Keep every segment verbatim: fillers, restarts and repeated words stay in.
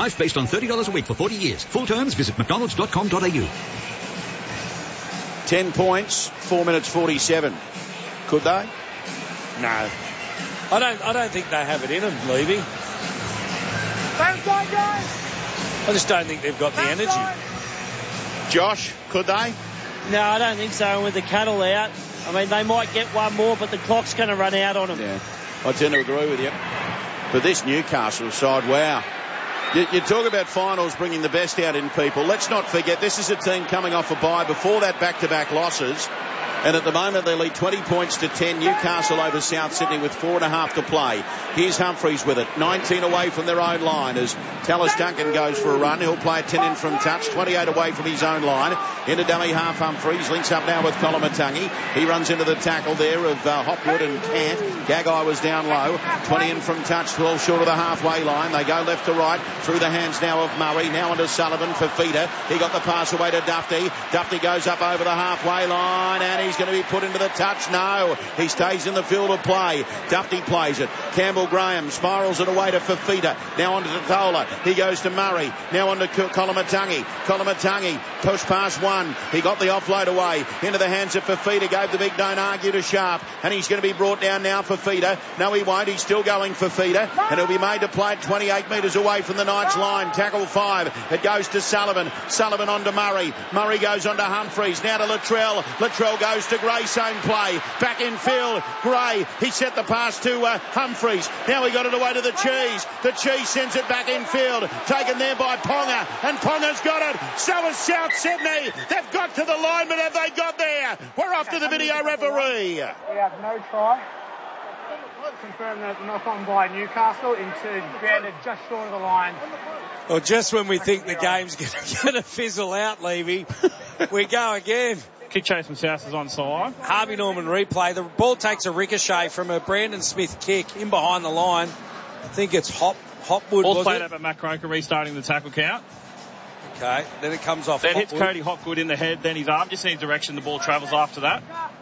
life based on thirty dollars a week for forty years. Full terms, visit mcdonalds dot com dot a u. Ten points, four minutes forty-seven. Could they? No. I don't I don't think they have it in them, Levy. I just don't think they've got the energy. Josh, could they? No, I don't think so. And with the Cattle out, I mean, they might get one more, but the clock's going to run out on them. Yeah, I tend to agree with you. But this Newcastle side, wow. You, you talk about finals bringing the best out in people. Let's not forget, this is a team coming off a bye before that back-to-back losses. And at the moment, they lead twenty points to ten. Newcastle over South Sydney with four and a half to play. Here's Humphreys with it. nineteen away from their own line as Tallis Duncan goes for a run. He'll play it ten in from touch. twenty-eight away from his own line. Into dummy half Humphreys. Links up now with Colomatungi. He runs into the tackle there of uh, Hopwood and Cant. Gagai was down low. twenty in from touch. twelve short of the halfway line. They go left to right. Through the hands now of Murray. Now onto Sullivan for Feeder. He got the pass away to Dufty. Dufty goes up over the halfway line and he's going to be put into the touch. No, he stays in the field of play. Dufty plays it. Campbell Graham spirals it away to Fafita. Now onto Totola. He goes to Murray. Now onto Colomatungi. Colomatungi push past one. He got the offload away into the hands of Fafita. Gave the big don't argue to Sharp. And he's going to be brought down now for Fafita. No, he won't. He's still going for Fafita. And he'll be made to play it twenty-eight metres away from the Knights line. Tackle five. It goes to Sullivan. Sullivan on to Murray. Murray goes on to Humphreys. Now to Latrell. Latrell goes to Gray. Same play. Back in field. Gray. He set the pass to uh, Humphreys. Now he got it away to the Cheese. The Cheese sends it back in field. Taken there by Ponga. And Ponga's got it. So is South Sydney. They've got to the line, but have they got there? We're off to the video referee. We have no try. Confirm that knock on by Newcastle into grounded just short of the line. Well, just when we think the game's going to fizzle out, Levy, we go again. Kick chase from South is onside. Harvey Norman replay. The ball takes a ricochet from a Brandon Smith kick in behind the line. I think it's Hop Hopwood. Ball played up at Matt Croker, restarting the tackle count. Okay, then it comes off Then Hopwood. hits Cody Hopwood in the head, then his arm. Just needs direction. The ball travels after that.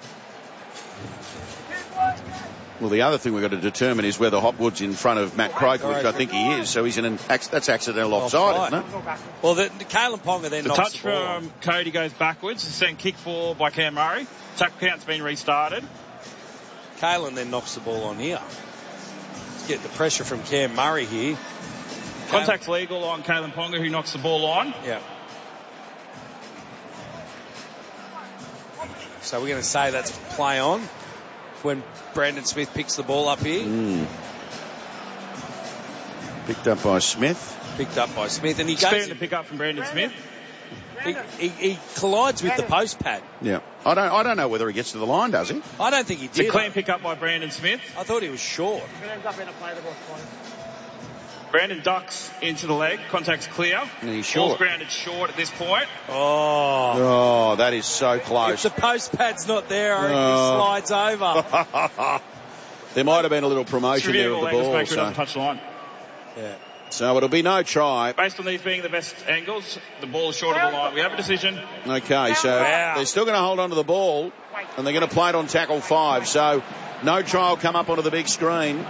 Well, the other thing we've got to determine is whether Hopwood's in front of Matt Croker, which I think he is. So he's in an that's accidental offside, isn't it? Well, the, the Kalen Ponga then the knocks touch the ball from Cody goes backwards. Sent kick for by Cam Murray. Tackle count's been restarted. Kalen then knocks the ball on here. Let's get the pressure from Cam Murray here. Contact's legal on Kalen Ponga, who knocks the ball on. Yeah. So we're going to say that's play on when Brandon Smith picks the ball up here. Mm. Picked up by Smith. Picked up by Smith. And he Sparing goes the pick up from Brandon Smith. He, he, he collides with the post pad. Yeah. I don't I don't know whether he gets to the line, does he? I don't think he It's a did. clean pick up by Brandon Smith. I thought he was short. Brandon ducks into the leg. Contact's clear. And he's short. Ball's grounded short at this point. Oh. Oh, that is so close. If the post pad's not there, I reckon Oh. he slides over. There might have been a little promotion there of the ball. Make sure it So. doesn't touch the line. Yeah. so it'll be no try. Based on these being the best angles, the ball is short of the line. We have a decision. Okay, so Wow. they're still going to hold on to the ball and they're going to play it on tackle five. So no try will come up onto the big screen.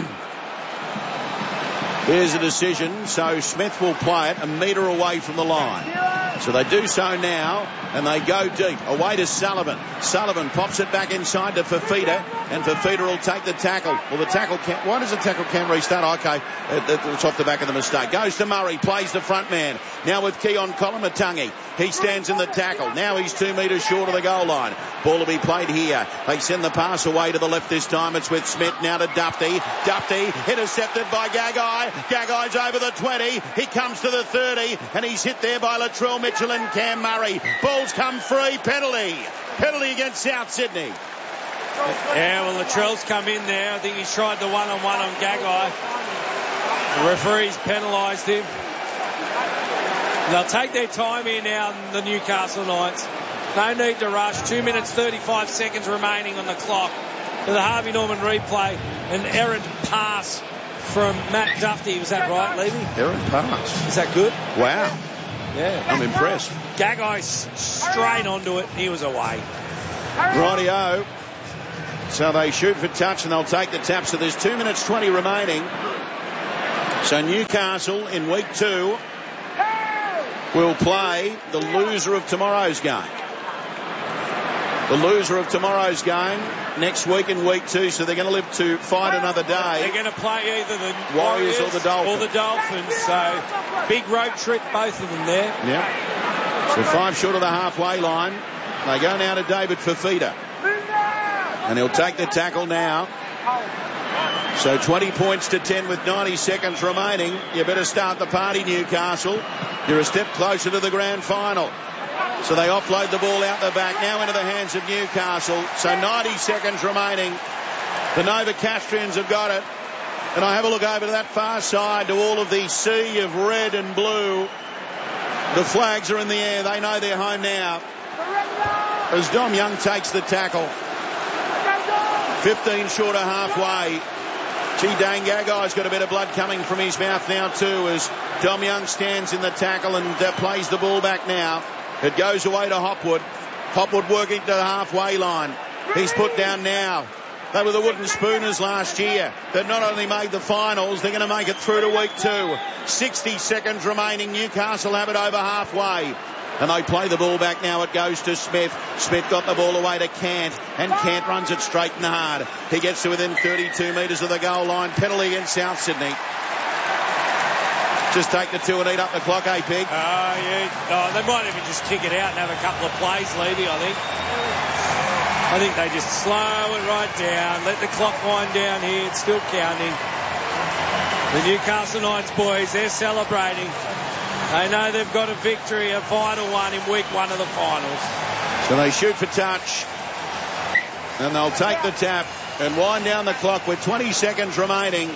Here's a decision. So Smith will play it a metre away from the line. So they do so now, and they go deep. Away to Sullivan. Sullivan pops it back inside to Fafita, and Fafita will take the tackle. Well, the tackle can't... Why does the tackle can't restart? Okay, it's off the back of the mistake. Goes to Murray, plays the front man. Now with Keon Colomatungi. He stands in the tackle. Now he's two metres short of the goal line. Ball will be played here. They send the pass away to the left this time. It's with Smith now to Dufty. Dufty intercepted by Gagai. Gagai's over the twenty. He comes to the thirty, and he's hit there by Latrell Mitchell and Cam Murray. Ball's come free. Penalty. Penalty against South Sydney. Yeah, well, Latrell's come in there. I think he's tried the one-on-one on Gagai. The referee's penalised him. They'll take their time here now, the Newcastle Knights. No need to rush. Two minutes, thirty-five seconds remaining on the clock. To the Harvey Norman replay. An errant pass from Matt Dufty. Was that right, Levy? Errant pass. Is that good? Wow. Yeah. I'm impressed. Gagai straight onto it. He was away. Rightio. So they shoot for touch and they'll take the tap. So there's two minutes twenty remaining. So Newcastle in week two will play the loser of tomorrow's game. The loser of tomorrow's game next week in week two, so they're going to live to fight another day. They're going to play either the Warriors, Warriors or the Dolphins. Or the Dolphins. So big road trip, both of them there. Yeah. So five short of the halfway line. They go now to David Fifita. And he'll take the tackle now. So twenty points to ten with ninety seconds remaining. You better start the party, Newcastle. You're a step closer to the grand final. So they offload the ball out the back, now into the hands of Newcastle. So ninety seconds remaining. The Novocastrians have got it. And I have a look over to that far side to all of the sea of red and blue. The flags are in the air. They know they're home now. As Dom Young takes the tackle. fifteen short of halfway. Gee, Dane Gagai's got a bit of blood coming from his mouth now too as Dom Young stands in the tackle and uh, plays the ball back now. It goes away to Hopwood. Hopwood working to the halfway line. He's put down now. They were the Wooden Spooners last year. They've not only made the finals, they're going to make it through to week two. sixty seconds remaining. Newcastle have it over halfway. And they play the ball back now. It goes to Smith. Smith got the ball away to Cant. And Cant runs it straight and hard. He gets to within thirty-two metres of the goal line. Penalty against South Sydney. Just take the two and eat up the clock, eh, Pig? Oh, yeah. Oh, they might even just kick it out and have a couple of plays, Levy, I think. I think they just slow it right down. Let the clock wind down here. It's still counting. The Newcastle Knights boys, they're celebrating. They know they've got a victory, a vital one in week one of the finals. So they shoot for touch. And they'll take the tap and wind down the clock with twenty seconds remaining.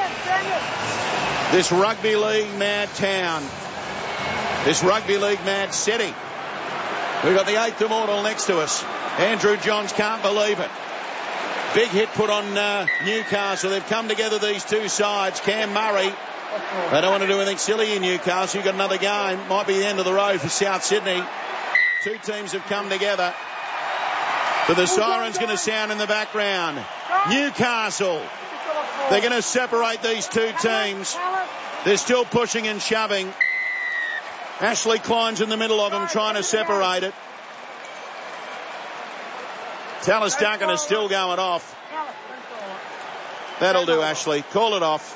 This rugby league mad town. This rugby league mad city. We've got the eighth immortal next to us. Andrew Johns can't believe it. Big hit put on uh, Newcastle. They've come together, these two sides. Cam Murray. They don't want to do anything silly in Newcastle. You've got another game. Might be the end of the road for South Sydney. Two teams have come together. But the siren's going to sound in the background. Newcastle. They're going to separate these two teams. They're still pushing and shoving. Ashley Klein's in the middle of them trying to separate it. Tallis Duncan is still going off. That'll do, Ashley. Call it off.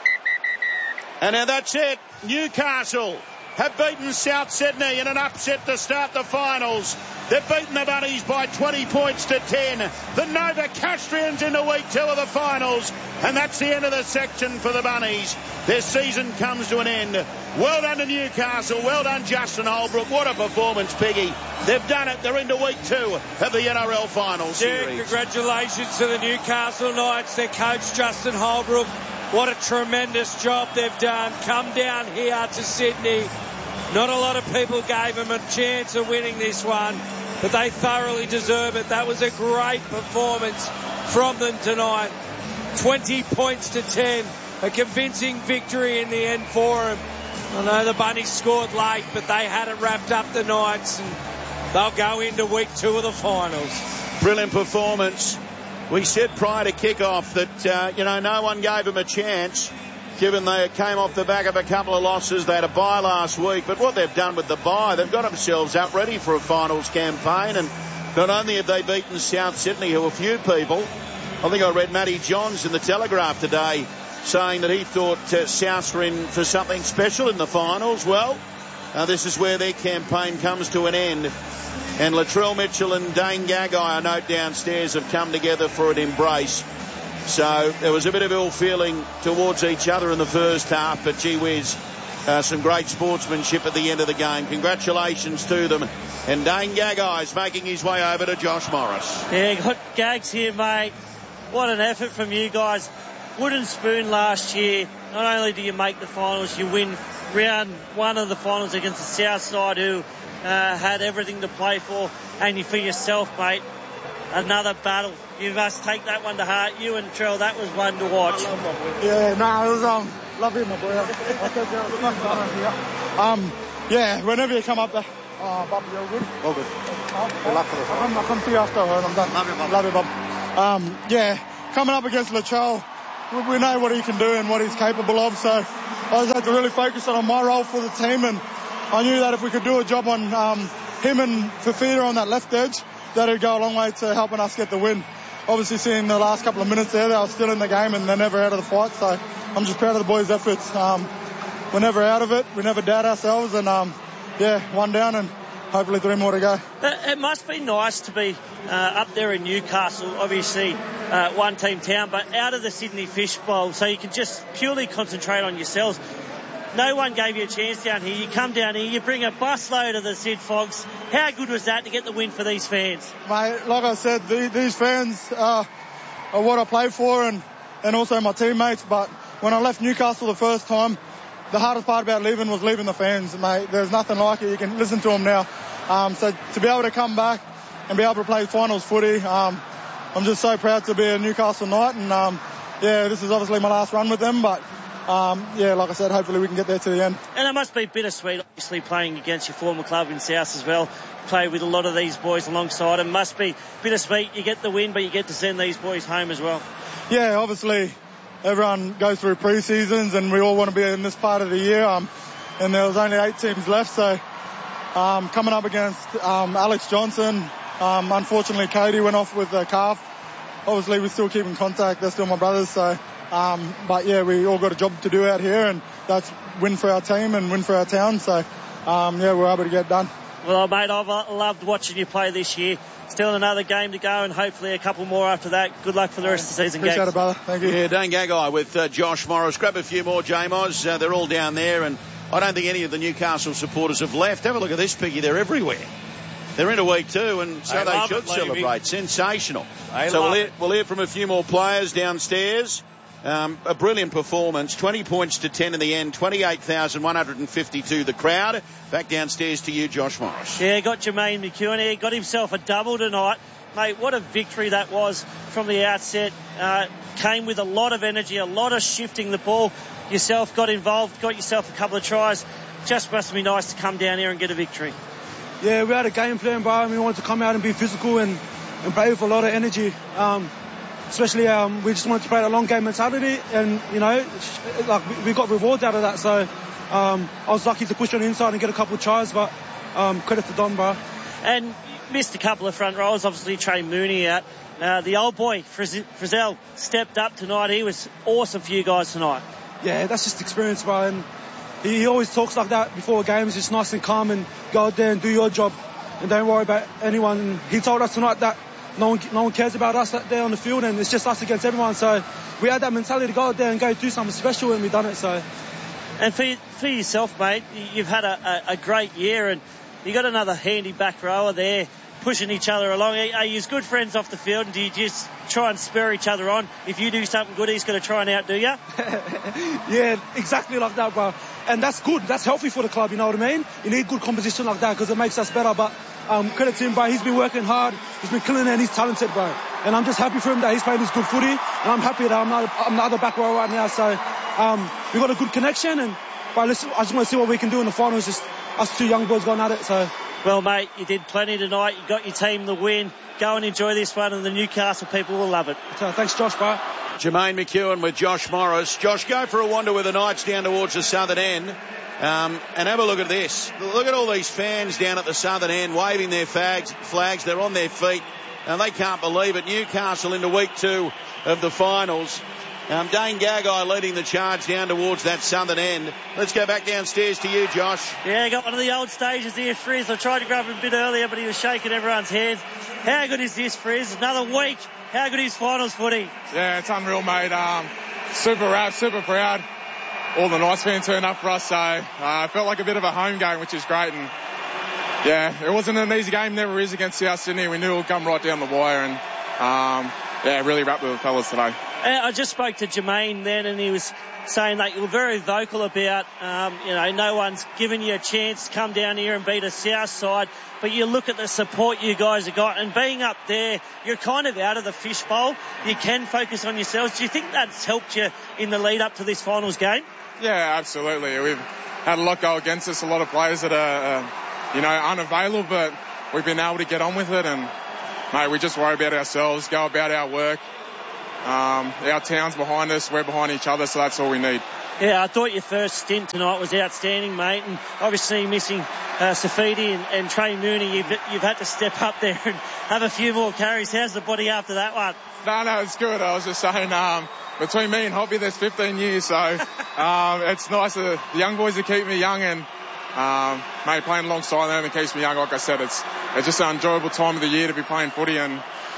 And now that's it. Newcastle have beaten South Sydney in an upset to start the finals. They've beaten the Bunnies by twenty points to ten. The Novocastrians into week two of the finals. And that's the end of the section for the Bunnies. Their season comes to an end. Well done to Newcastle. Well done, Justin Holbrook. What a performance, Piggy. They've done it. They're into week two of the N R L Finals yeah, series. Congratulations to the Newcastle Knights, their coach, Justin Holbrook. What a tremendous job they've done. Come down here to Sydney. Not a lot of people gave them a chance of winning this one, but they thoroughly deserve it. That was a great performance from them tonight. twenty points to ten. A convincing victory in the end for them. I know the Bunnies scored late, but they had it wrapped up, the Knights, and they'll go into week two of the finals. Brilliant performance. We said prior to kick-off that, uh, you know, no one gave them a chance, given they came off the back of a couple of losses. They had a bye last week, but what they've done with the bye, they've got themselves up ready for a finals campaign, and not only have they beaten South Sydney, who a few people, I think I read Matty Johns in the Telegraph today, saying that he thought uh, Souths were in for something special in the finals. Well, uh, this is where their campaign comes to an end. And Latrell Mitchell and Dane Gagai, I note downstairs, have come together for an embrace. So there was a bit of ill feeling towards each other in the first half, but gee whiz, uh, some great sportsmanship at the end of the game. Congratulations to them. And Dane Gagai's making his way over to Josh Morris. Yeah, got Gags here, mate. What an effort from you guys. Wooden spoon last year. Not only do you make the finals, you win round one of the finals against the South Side, who uh, had everything to play for. And you for yourself, mate, another battle. You must take that one to heart. You and Trell, that was one to watch. Yeah, no, it was um, lovely, my boy. um, yeah, whenever you come up there. Uh, Bob, you all good? All good. Good luck for the I'll come to you after, and I'm done. Love you, Bob. Love you, Bob. Um, yeah, coming up against Latrell, we, we know what he can do and what he's capable of. So I just had to really focus on my role for the team, and I knew that if we could do a job on um, him and Fafita on that left edge, that would go a long way to helping us get the win. Obviously, seeing the last couple of minutes there, they were still in the game and they're never out of the fight. So I'm just proud of the boys' efforts. Um, we're never out of it. We never doubt ourselves, and um, yeah, one down and hopefully three more to go. It must be nice to be uh, up there in Newcastle, obviously uh, one team town, but out of the Sydney Fishbowl, so you can just purely concentrate on yourselves. No one gave you a chance down here. You come down here, you bring a busload of the Sid Fogs. How good was that to get the win for these fans? Mate, like I said, the, these fans uh, are what I play for, and, and also my teammates. But when I left Newcastle the first time, the hardest part about leaving was leaving the fans, mate. There's nothing like it. You can listen to them now. Um, so to be able to come back and be able to play finals footy, um, I'm just so proud to be a Newcastle Knight. And um, yeah, this is obviously my last run with them, but um, yeah, like I said, hopefully we can get there to the end. And it must be bittersweet, obviously, playing against your former club in South as well. Play with a lot of these boys alongside them. Must be bittersweet. You get the win, but you get to send these boys home as well. Yeah, obviously everyone goes through pre-seasons and we all want to be in this part of the year. Um, and there was only eight teams left, so um, coming up against um, Alex Johnson, um, unfortunately Cody went off with a calf. Obviously we still keep in contact. They're still my brothers, so um, but yeah, we all got a job to do out here, and that's win for our team and win for our town. So um, yeah, we're able to get it done. Well, mate, I've loved watching you play this year. Still another game to go, and hopefully a couple more after that. Good luck for the rest of the season, Appreciate Gags. it, brother. Thank you. Yeah, Dane Gagai with uh, Josh Morris. Grab a few more, J-Moz. Uh, they're all down there, and I don't think any of the Newcastle supporters have left. Have a look at this, Piggy. They're everywhere. They're into week two, and so they, they should it, celebrate. Sensational. They so we'll it. hear, we'll hear from a few more players downstairs. Um, a brilliant performance, twenty points to ten in the end, twenty-eight thousand one hundred fifty-two the crowd. Back downstairs to you, Josh Morris. Yeah, got Jermaine McEwen here, got himself a double tonight. Mate, what a victory that was from the outset. Uh, came with a lot of energy, a lot of shifting the ball. Yourself got involved, got yourself a couple of tries. Just must be nice to come down here and get a victory. Yeah, we had a game plan, bro, and we wanted to come out and be physical and, and play with a lot of energy. Um, Especially, um, we just wanted to play a long game mentality, and you know, like we, we got rewards out of that. So um, I was lucky to push on the inside and get a couple of tries, but um, credit to Don, bro. And missed a couple of front rows. Obviously, Trey Mooney out. Uh, the old boy Friz- Frizzell stepped up tonight. He was awesome for you guys tonight. Yeah, that's just experience, bro. And he, he always talks like that before games, just nice and calm, and go out there and do your job, and don't worry about anyone. And he told us tonight that. No one, no one cares about us out there on the field, and it's just us against everyone. So we had that mentality to go out there and go do something special, and we've done it. So, and for for yourself, mate, you've had a, a, a great year, and you got another handy back rower there pushing each other along. Are you good friends off the field, and do you just try and spur each other on? If you do something good, he's going to try and outdo you. Yeah, exactly like that, bro. And that's good. That's healthy for the club. You know what I mean? You need good competition like that because it makes us better. But Um, credit to him, bro. He's been working hard. He's been killing it, and he's talented, bro. And I'm just happy for him that he's playing his good footy. And I'm happy that I'm not I'm the other back row right now. So um, we got a good connection. And bro, listen, I just want to see what we can do in the finals. Just us two young boys going at it. So. Well, mate, you did plenty tonight. You got your team the win. Go and enjoy this one, and the Newcastle people will love it. So, thanks, Josh, bro. Jermaine McEwen with Josh Morris. Josh, go for a wander with the Knights down towards the southern end. Um, and have a look at this. Look at all these fans down at the southern end waving their flags. flags. They're on their feet, and they can't believe it. Newcastle into week two of the finals. Um, Dane Gagai leading the charge down towards that southern end. Let's go back downstairs to you, Josh. Yeah, got one of the old stages here, Frizz. I tried to grab him a bit earlier, but he was shaking everyone's hands. How good is this, Frizz? Another week. How good is finals footy? Yeah, it's unreal, mate. Um, super proud, super proud. All the Knights fans turned up for us, so uh, it felt like a bit of a home game, which is great. And yeah, it wasn't an easy game, never is against South Sydney. We knew it would come right down the wire, and um, yeah, really wrapped with the fellas today. I just spoke to Jermaine then, and he was saying that you were very vocal about, um, you know, no one's given you a chance to come down here and beat a South side, but you look at the support you guys have got, and being up there, you're kind of out of the fishbowl. You can focus on yourselves. Do you think that's helped you in the lead up to this finals game? Yeah, absolutely. We've had a lot go against us, a lot of players that are, uh, you know, unavailable, but we've been able to get on with it, and, mate, we just worry about ourselves, go about our work, Um, our town's behind us, we're behind each other, so that's all we need. Yeah, I thought your first stint tonight was outstanding, mate, and obviously missing uh, Safidi and, and Trey Mooney, you've, you've had to step up there and have a few more carries. How's the body after that one? No, no, it's good. I was just saying, um, between me and Hobby, there's fifteen years, so um, it's nice. To, the young boys that keep me young, and um, mate, playing alongside them, it keeps me young. Like I said, it's it's just an enjoyable time of the year to be playing footy, and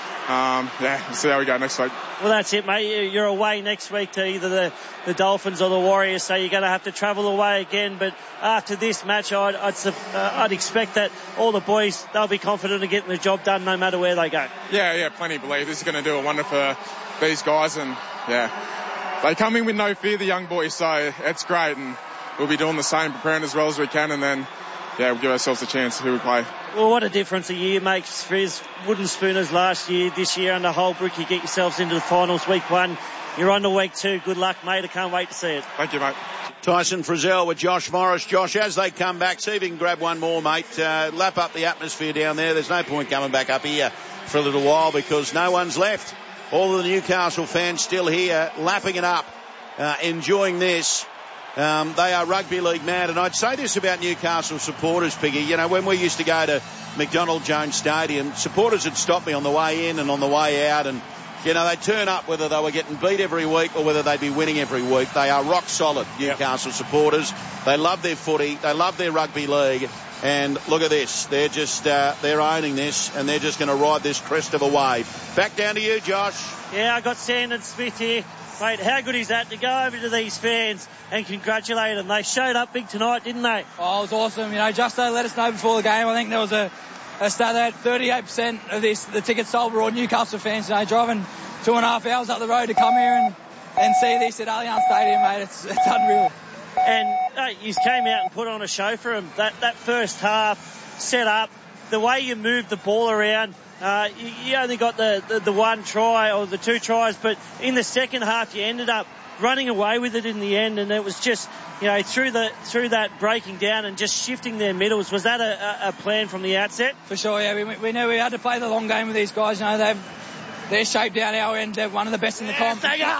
Um, yeah, we'll see how we go next week. Well, that's it, mate. You're away next week to either the, the Dolphins or the Warriors, so you're going to have to travel away again. But after this match, I'd, I'd, uh, I'd expect that all the boys, they'll be confident of getting the job done no matter where they go. Yeah, yeah, plenty believe. This is going to do a wonder for these guys, and yeah, they come in with no fear, the young boys, so it's great, and we'll be doing the same, preparing as well as we can, and then yeah, we'll give ourselves a chance who we play. Well, what a difference a year makes for his Wooden Spooners last year. This year under Holbrook, you get yourselves into the finals week one. You're on to week two. Good luck, mate. I can't wait to see it. Thank you, mate. Tyson Frizzell with Josh Morris. Josh, as they come back, see if you can grab one more, mate. Uh, lap up the atmosphere down there. There's no point coming back up here for a little while because no one's left. All of the Newcastle fans still here, lapping it up, uh, enjoying this. Um, they are rugby league mad, and I'd say this about Newcastle supporters, Piggy. You know, when we used to go to McDonald Jones Stadium, supporters would stop me on the way in and on the way out, and, you know, they'd turn up whether they were getting beat every week or whether they'd be winning every week. They are rock solid, Newcastle yep. supporters. They love their footy. They love their rugby league. And look at this. They're just, uh, they're owning this, and they're just going to ride this crest of a wave. Back down to you, Josh. Yeah, I got Sandon Smith here. Mate, how good is that to go over to these fans and congratulate them? They showed up big tonight, didn't they? Oh, it was awesome. You know, Justo let us know before the game. I think there was a, a stat that thirty-eight percent of this, the tickets sold were all Newcastle fans, you know, driving two and a half hours up the road to come here and, and see this at Allianz Stadium, mate. It's, it's unreal. And uh, you came out and put on a show for them. That, that first half set up, the way you moved the ball around, Uh, you, you only got the, the, the one try or the two tries, but in the second half you ended up running away with it in the end, and it was just, you know, through the through that breaking down and just shifting their middles. Was that a, a plan from the outset? For sure, yeah. We, we knew we had to play the long game with these guys. You know, they've they're shaped down our end. They're one of the best in the comp.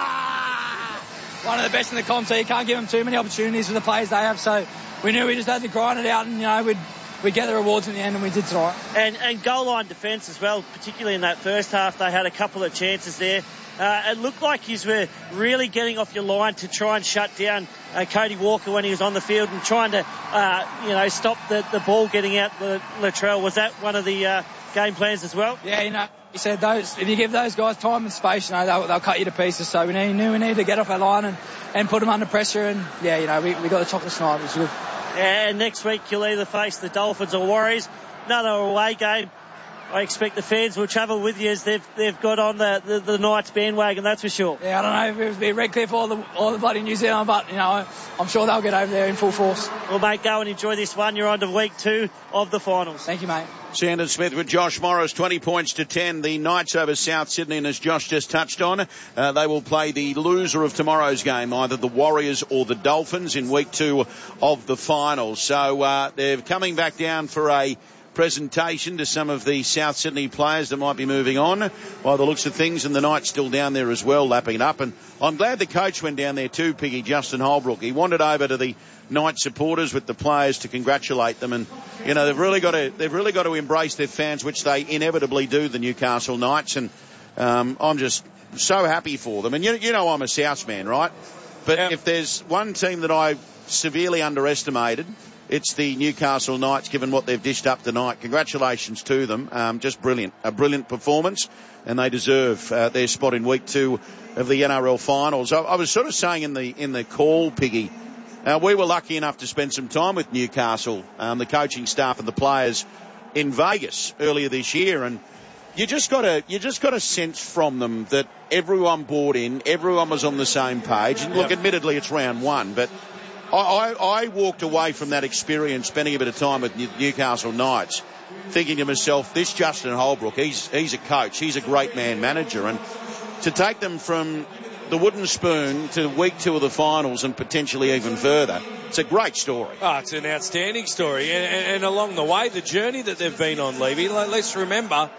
One of the best in the comp, so you can't give them too many opportunities for the players they have. So we knew we just had to grind it out, and you know we'd. We get the rewards in the end, and we did tonight. And, and goal line defence as well, particularly in that first half. They had a couple of chances there. Uh, it looked like you were really getting off your line to try and shut down uh, Cody Walker when he was on the field and trying to, uh, you know, stop the, the ball getting out the Latrell. Was that one of the uh, game plans as well? Yeah, you know, he said those. If you give those guys time and space, you know, they'll, they'll cut you to pieces. So we knew we needed to get off our line and, and put them under pressure. And yeah, you know, we, we got the chocolate tonight, which was good. And next week you'll either face the Dolphins or Warriors. Another away game. I expect the fans will travel with you as they've they've got on the, the, the Knights bandwagon, that's for sure. Yeah, I don't know if it would be Redcliffe or the, or the bloody New Zealand, but, you know, I'm sure they'll get over there in full force. Well, mate, go and enjoy this one. You're on to week two of the finals. Thank you, mate. Sandon Smith with Josh Morris, twenty points to ten. The Knights over South Sydney, and as Josh just touched on, uh, they will play the loser of tomorrow's game, either the Warriors or the Dolphins, in week two of the finals. So uh, they're coming back down for a presentation to some of the South Sydney players that might be moving on by the looks of things, and the Knights still down there as well, lapping it up. And I'm glad the coach went down there too, Piggy, Justin Holbrook. He wandered over to the Knight supporters with the players to congratulate them, and you know they've really got to they've really got to embrace their fans, which they inevitably do, the Newcastle Knights, and um, I'm just so happy for them. And you, you know I'm a South man, right? But yep. If there's one team that I severely underestimated, it's the Newcastle Knights, given what they've dished up tonight. Congratulations to them. Um, just brilliant. A brilliant performance, and they deserve uh, their spot in week two of the N R L finals. I, I was sort of saying in the in the call, Piggy, uh, we were lucky enough to spend some time with Newcastle, um, the coaching staff and the players in Vegas earlier this year, and you just got a you just got a sense from them that everyone bought in, everyone was on the same page. And look, admittedly, it's round one, but I, I, I walked away from that experience, spending a bit of time with Newcastle Knights, thinking to myself, this Justin Holbrook, he's he's a coach, he's a great man manager, and to take them from the wooden spoon to week two of the finals and potentially even further, it's a great story. Oh, it's an outstanding story, and, and, and along the way, the journey that they've been on, Levy, let's remember,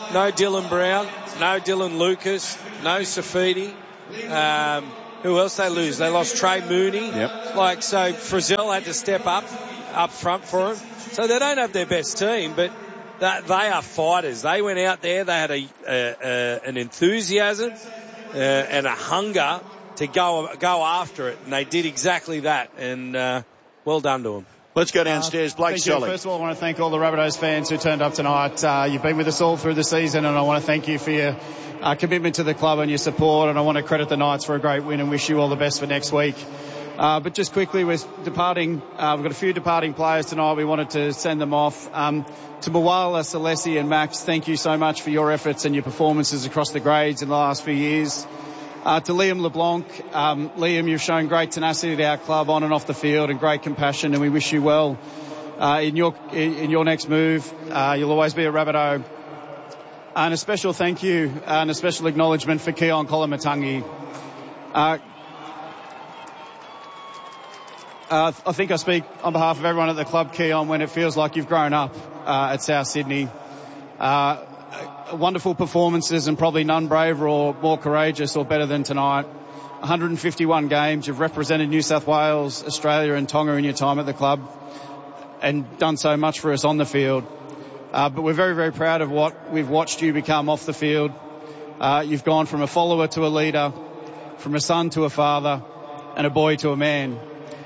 no Dylan Brown, no Dylan Lucas, no Safidi. Um, who else they lose? They lost Trey Mooney. Yep. Like, so Frizzell had to step up, up front for him. So they don't have their best team, but they, they are fighters. They went out there, they had a, a, a an enthusiasm uh, and a hunger to go go after it, and they did exactly that, and uh, well done to them. Let's go downstairs. Blake thank Solly. You. First of all, I want to thank all the Rabbitohs fans who turned up tonight. Uh, you've been with us all through the season, and I want to thank you for your uh, commitment to the club and your support, and I want to credit the Knights for a great win and wish you all the best for next week. Uh, but just quickly, we're departing. Uh, we've got a few departing players tonight. We wanted to send them off. Um, to Bawala, Salesi and Max, thank you so much for your efforts and your performances across the grades in the last few years. Uh, to Liam LeBlanc, um, Liam, you've shown great tenacity to our club on and off the field and great compassion, and we wish you well uh, in your in, in your next move. Uh, you'll always be a Rabbitoh. And a special thank you and a special acknowledgement for Keon Kolomatangi. Uh, uh, I think I speak on behalf of everyone at the club, Keon, when it feels like you've grown up uh, at South Sydney. Uh, wonderful performances and probably none braver or more courageous or better than tonight. one hundred fifty-one games. You've represented New South Wales, Australia and Tonga in your time at the club and done so much for us on the field. Uh, but we're very, very proud of what we've watched you become off the field. Uh, you've gone from a follower to a leader, from a son to a father and a boy to a man.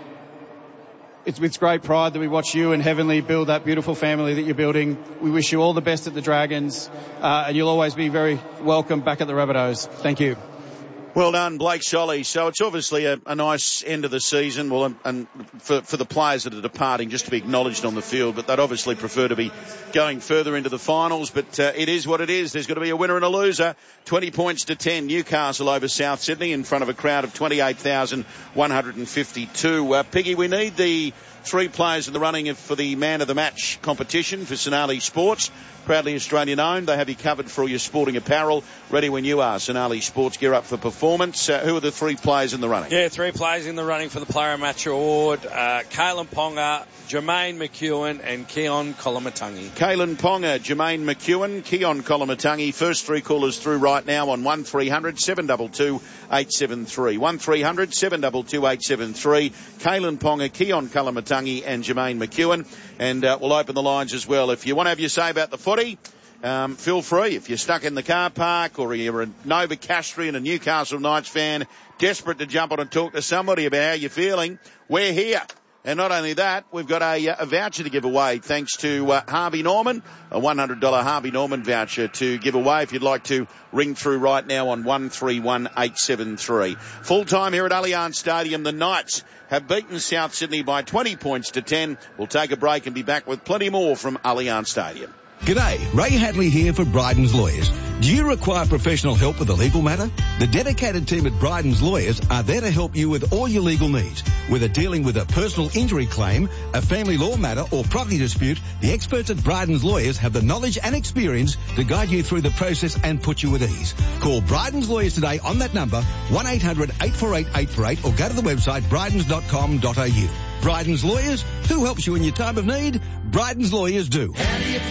It's with great pride that we watch you and Heavenly build that beautiful family that you're building. We wish you all the best at the Dragons, uh, and you'll always be very welcome back at the Rabbitohs. Thank you. Well done, Blake Solly. So it's obviously a, a nice end of the season. Well, and, and for, for the players that are departing, just to be acknowledged on the field, but they'd obviously prefer to be going further into the finals. But uh, it is what it is. There's got to be a winner and a loser. twenty points to ten. Newcastle over South Sydney in front of a crowd of twenty-eight thousand one hundred fifty-two. Uh, Piggy, we need the three players in the running for the Man of the Match competition for Sonali Sports. Proudly Australian owned. They have you covered for all your sporting apparel. Ready when you are. Sonali Sports, gear up for performance. Uh, who are the three players in the running? Yeah, three players in the running for the Player Match Award. Uh, Kalen Ponga, Jermaine McEwen and Keon Kolomatangi. Kalen Ponga, Jermaine McEwen, Keon Kolomatangi. First three callers through right now on one three hundred seven two two eight seven three. one three hundred seven two two eight seven three. Kalen Ponga, Keon Kolomatangi and Jermaine McEwen. And uh, we'll open the lines as well. If you want to have your say about the footy, um, feel free. If you're stuck in the car park or you're a Nova Castrian, a Newcastle Knights fan, desperate to jump on and talk to somebody about how you're feeling, we're here. And not only that, we've got a, a voucher to give away thanks to uh, Harvey Norman, a one hundred dollars Harvey Norman voucher to give away if you'd like to ring through right now on one three one eight seven three. Full time here at Allianz Stadium, the Knights have beaten South Sydney by twenty points to ten. We'll take a break and be back with plenty more from Allianz Stadium. G'day, Ray Hadley here for Bryden's Lawyers. Do you require professional help with a legal matter? The dedicated team at Bryden's Lawyers are there to help you with all your legal needs. Whether dealing with a personal injury claim, a family law matter or property dispute, the experts at Bryden's Lawyers have the knowledge and experience to guide you through the process and put you at ease. Call Bryden's Lawyers today on that number, one eight hundred eight four eight eight four eight, or go to the website brydens dot com dot a u. Bryden's Lawyers, who helps you in your time of need? Bryden's Lawyers do.